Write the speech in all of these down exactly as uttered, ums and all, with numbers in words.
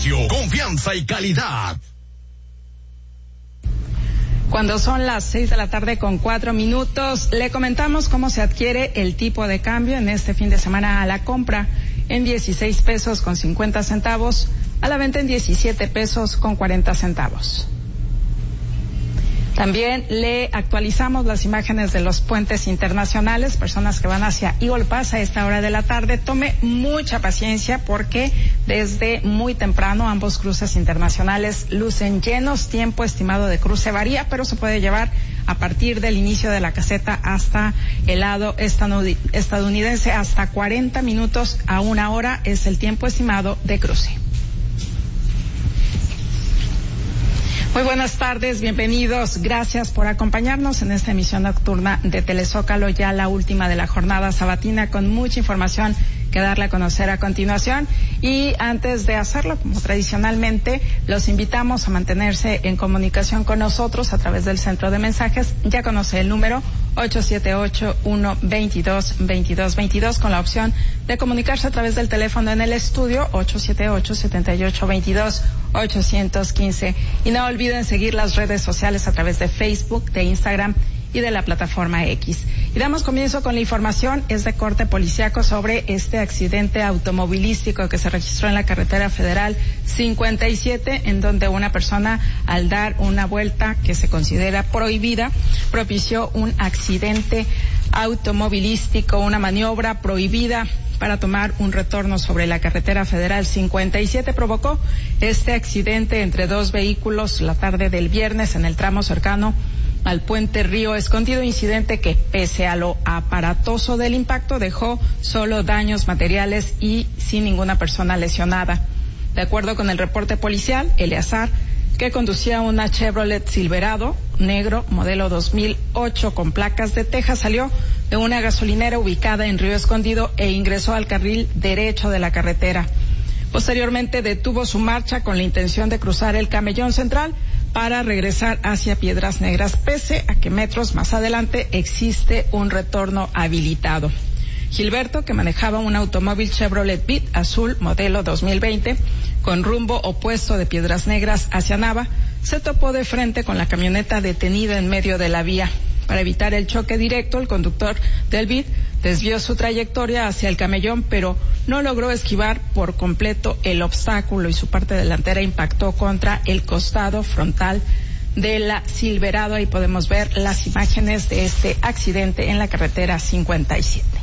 Confianza y calidad. Cuando son las seis de la tarde con cuatro minutos, le comentamos cómo se adquiere el tipo de cambio en este fin de semana a la compra en dieciséis pesos con cincuenta centavos, a la venta en diecisiete pesos con cuarenta centavos. También le actualizamos las imágenes de los puentes internacionales, personas que van hacia Eagle Pass a esta hora de la tarde. Tome mucha paciencia porque desde muy temprano ambos cruces internacionales lucen llenos. Tiempo estimado de cruce varía, pero se puede llevar a partir del inicio de la caseta hasta el lado estadounidense hasta cuarenta minutos a una hora es el tiempo estimado de cruce. Muy buenas tardes, bienvenidos. Gracias por acompañarnos en esta emisión nocturna de Telezócalo, ya la última de la jornada sabatina, con mucha información que darle a conocer a continuación. Y antes de hacerlo, como tradicionalmente, los invitamos a mantenerse en comunicación con nosotros a través del centro de mensajes. Ya conoce el número ocho siete ocho, uno dos dos, dos dos dos dos con la opción de comunicarse a través del teléfono en el estudio ocho siete ocho, siete ocho dos dos, ocho uno cinco. Y no olviden seguir las redes sociales a través de Facebook, de Instagram y de la plataforma X. Y damos comienzo con la información, es de corte policiaco sobre este accidente automovilístico que se registró en la carretera federal cincuenta y siete, en donde una persona, al dar una vuelta que se considera prohibida, propició un accidente automovilístico, una maniobra prohibida para tomar un retorno sobre la carretera federal cincuenta y siete. Provocó este accidente entre dos vehículos la tarde del viernes en el tramo cercano al puente Río Escondido, incidente que, pese a lo aparatoso del impacto, dejó solo daños materiales y sin ninguna persona lesionada. De acuerdo con el reporte policial, Eleazar, que conducía una Chevrolet Silverado negro modelo dos mil ocho con placas de Texas, salió de una gasolinera ubicada en Río Escondido e ingresó al carril derecho de la carretera. Posteriormente detuvo su marcha con la intención de cruzar el Camellón Central para regresar hacia Piedras Negras, pese a que metros más adelante existe un retorno habilitado. Gilberto, que manejaba un automóvil Chevrolet Beat azul modelo dos mil veinte con rumbo opuesto de Piedras Negras hacia Nava, se topó de frente con la camioneta detenida en medio de la vía. Para evitar el choque directo, el conductor del Beat desvió su trayectoria hacia el Camellón, pero no logró esquivar por completo el obstáculo y su parte delantera impactó contra el costado frontal de la Silverado. Ahí podemos ver las imágenes de este accidente en la carretera cincuenta y siete.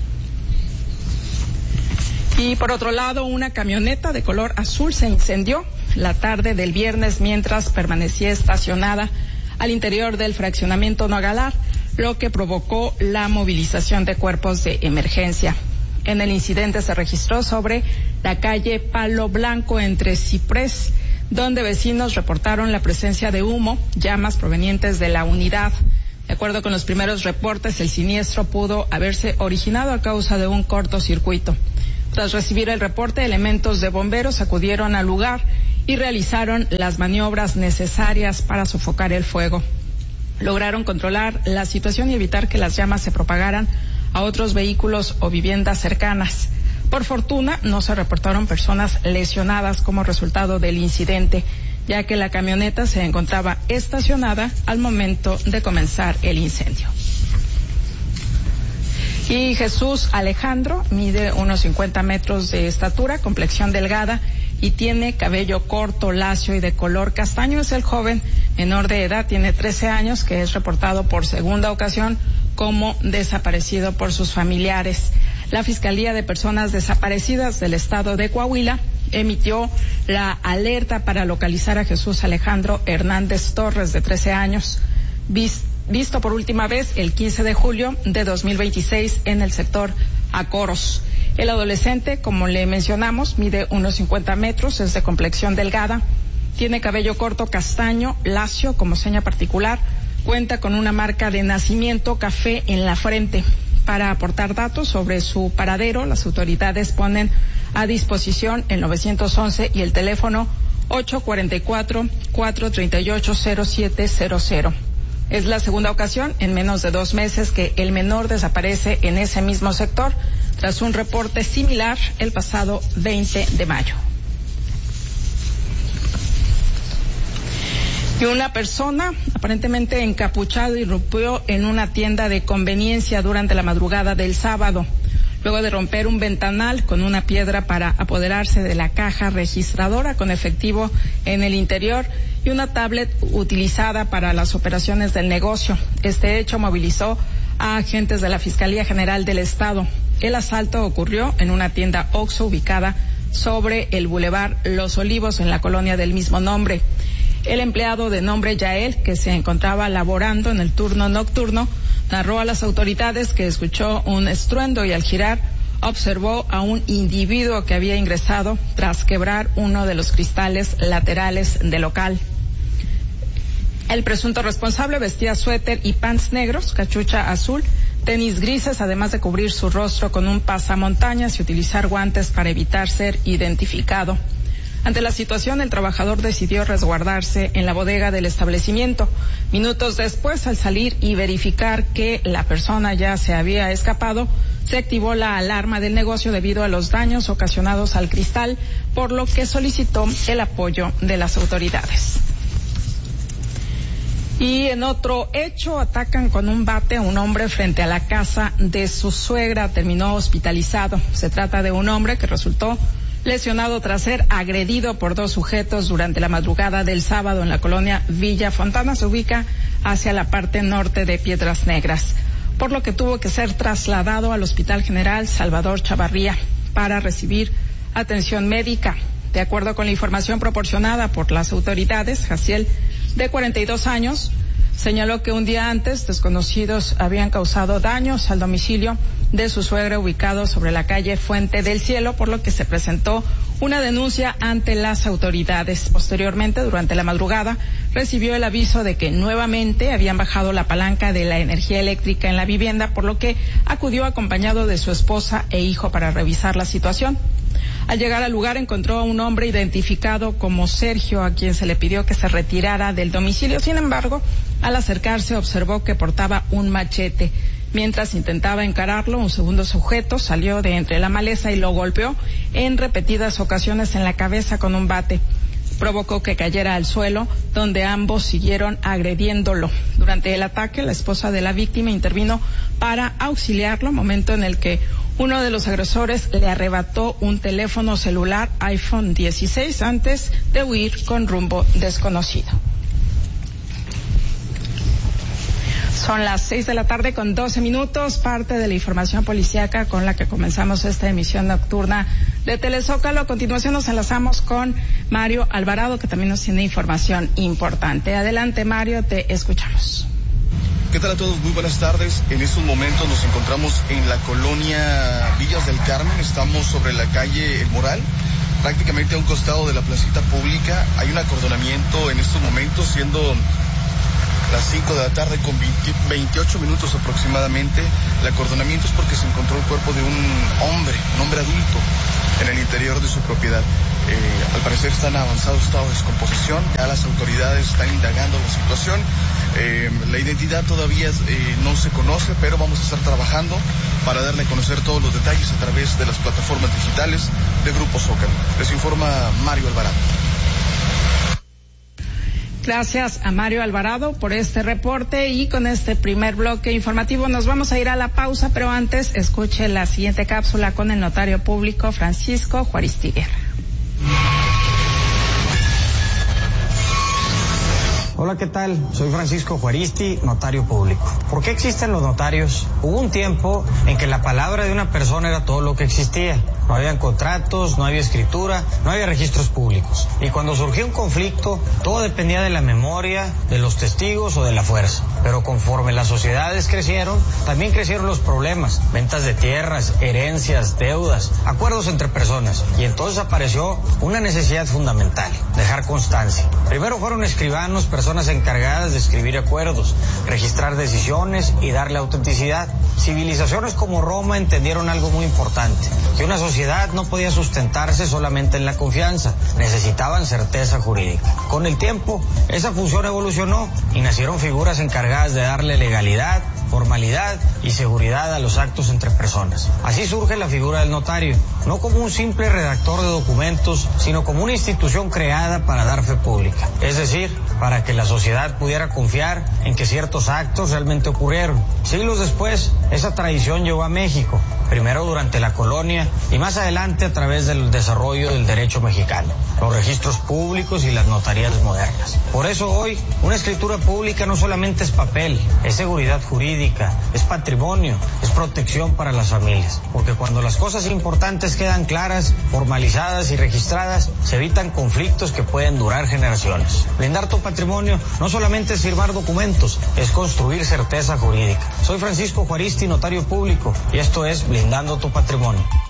Y por otro lado, una camioneta de color azul se incendió la tarde del viernes mientras permanecía estacionada al interior del fraccionamiento Nogalar, lo que provocó la movilización de cuerpos de emergencia. En el incidente se registró sobre la calle Palo Blanco entre Ciprés, donde vecinos reportaron la presencia de humo, llamas provenientes de la unidad. De acuerdo con los primeros reportes, el siniestro pudo haberse originado a causa de un cortocircuito. Tras recibir el reporte, elementos de bomberos acudieron al lugar y realizaron las maniobras necesarias para sofocar el fuego. Lograron controlar la situación y evitar que las llamas se propagaran a otros vehículos o viviendas cercanas. Por fortuna, no se reportaron personas lesionadas como resultado del incidente, ya que la camioneta se encontraba estacionada al momento de comenzar el incendio. Y Jesús Alejandro mide unos cincuenta metros de estatura, complexión delgada y tiene cabello corto, lacio y de color castaño. Es el joven menor de edad, tiene trece años, que es reportado por segunda ocasión como desaparecido por sus familiares. La Fiscalía de Personas Desaparecidas del Estado de Coahuila emitió la alerta para localizar a Jesús Alejandro Hernández Torres, de trece años, visto visto por última vez el quince de julio de dos mil veintiséis en el sector Acoros. El adolescente, como le mencionamos, mide unos cincuenta metros, es de complexión delgada, tiene cabello corto castaño, lacio como seña particular, cuenta con una marca de nacimiento café en la frente. Para aportar datos sobre su paradero, las autoridades ponen a disposición el nueve once y el teléfono ocho cuatro cuatro, cuatro tres ocho, cero siete cero cero. Es la segunda ocasión en menos de dos meses que el menor desaparece en ese mismo sector, tras un reporte similar el pasado veinte de mayo. Y una persona aparentemente encapuchado irrumpió en una tienda de conveniencia durante la madrugada del sábado, luego de romper un ventanal con una piedra para apoderarse de la caja registradora con efectivo en el interior y una tablet utilizada para las operaciones del negocio. Este hecho movilizó a agentes de la Fiscalía General del Estado. El asalto ocurrió en una tienda Oxxo ubicada sobre el Boulevard Los Olivos en la colonia del mismo nombre. El empleado de nombre Yael, que se encontraba laborando en el turno nocturno, narró a las autoridades que escuchó un estruendo y al girar observó a un individuo que había ingresado tras quebrar uno de los cristales laterales del local. El presunto responsable vestía suéter y pants negros, cachucha azul, tenis grises, además de cubrir su rostro con un pasamontañas y utilizar guantes para evitar ser identificado. Ante la situación, el trabajador decidió resguardarse en la bodega del establecimiento. Minutos después, al salir y verificar que la persona ya se había escapado, se activó la alarma del negocio debido a los daños ocasionados al cristal, por lo que solicitó el apoyo de las autoridades. Y en otro hecho, atacan con un bate a un hombre frente a la casa de su suegra. Terminó hospitalizado. Se trata de un hombre que resultó lesionado tras ser agredido por dos sujetos durante la madrugada del sábado en la colonia Villa Fontana. Se ubica hacia la parte norte de Piedras Negras, por lo que tuvo que ser trasladado al Hospital General Salvador Chavarría para recibir atención médica. De acuerdo con la información proporcionada por las autoridades, Jaciel, de cuarenta y dos años, señaló que un día antes desconocidos habían causado daños al domicilio de su suegra ubicado sobre la calle Fuente del Cielo, por lo que se presentó una denuncia ante las autoridades. Posteriormente, durante la madrugada, recibió el aviso de que nuevamente habían bajado la palanca de la energía eléctrica en la vivienda, por lo que acudió acompañado de su esposa e hijo para revisar la situación. Al llegar al lugar encontró a un hombre identificado como Sergio, a quien se le pidió que se retirara del domicilio. Sin embargo, al acercarse observó que portaba un machete. Mientras intentaba encararlo, un segundo sujeto salió de entre la maleza y lo golpeó en repetidas ocasiones en la cabeza con un bate. Provocó que cayera al suelo, donde ambos siguieron agrediéndolo. Durante el ataque, la esposa de la víctima intervino para auxiliarlo, momento en el que uno de los agresores le arrebató un teléfono celular iPhone dieciséis antes de huir con rumbo desconocido. Son las seis de la tarde con doce minutos, parte de la información policíaca con la que comenzamos esta emisión nocturna de Telezócalo. A continuación nos enlazamos con Mario Alvarado, que también nos tiene información importante. Adelante, Mario, te escuchamos. ¿Qué tal a todos? Muy buenas tardes. En estos momentos nos encontramos en la colonia Villas del Carmen. Estamos sobre la calle El Moral, prácticamente a un costado de la placita pública. Hay un acordonamiento en estos momentos, siendo las cinco de la tarde con veintiocho minutos aproximadamente. El acordonamiento es porque se encontró el cuerpo de un hombre, un hombre adulto, en el interior de su propiedad. Eh, al parecer está en avanzado estado de descomposición. Ya las autoridades están indagando la situación. Eh, la identidad todavía eh, no se conoce, pero vamos a estar trabajando para darle a conocer todos los detalles a través de las plataformas digitales de Grupo Zócalo. Les informa Mario Alvarado. Gracias a Mario Alvarado por este reporte, y con este primer bloque informativo nos vamos a ir a la pausa, pero antes escuche la siguiente cápsula con el notario público Francisco Juaristi Guerra. Hola, ¿qué tal? Soy Francisco Juaristi, notario público. ¿Por qué existen los notarios? Hubo un tiempo en que la palabra de una persona era todo lo que existía. No habían contratos, no había escritura, no había registros públicos. Y cuando surgió un conflicto, todo dependía de la memoria, de los testigos o de la fuerza. Pero conforme las sociedades crecieron, también crecieron los problemas. Ventas de tierras, herencias, deudas, acuerdos entre personas. Y entonces apareció una necesidad fundamental: dejar constancia. Primero fueron escribanos, personas encargadas de escribir acuerdos, registrar decisiones y darle autenticidad. Civilizaciones como Roma entendieron algo muy importante: que una sociedad no podía sustentarse solamente en la confianza, necesitaban certeza jurídica. Con el tiempo, esa función evolucionó y nacieron figuras encargadas de darle legalidad, formalidad y seguridad a los actos entre personas. Así surge la figura del notario, no como un simple redactor de documentos, sino como una institución creada para dar fe pública, es decir, para que la sociedad pudiera confiar en que ciertos actos realmente ocurrieron. Siglos después, esa tradición llegó a México, primero durante la colonia y más adelante a través del desarrollo del derecho mexicano, los registros públicos y las notarías modernas. Por eso hoy, una escritura pública no solamente es papel, es seguridad jurídica, es patrimonio, es protección para las familias, porque cuando las cosas importantes quedan claras, formalizadas y registradas, se evitan conflictos que pueden durar generaciones. Blindar tu patrimonio no solamente es firmar documentos, es construir certeza jurídica. Soy Francisco Juaristi, notario público, y esto es Blindando tu Patrimonio.